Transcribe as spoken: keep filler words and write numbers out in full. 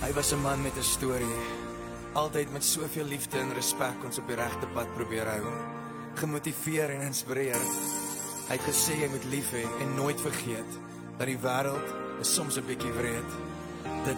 Hy was 'n man met 'n storie. Altyd met soveel liefde en respek ons op die regte pad probeer hou. Gemotiveer en inspireer. Hy het gesê jy moet lief hê en nooit vergeet dat die wêreld is soms 'n bietjie wreed.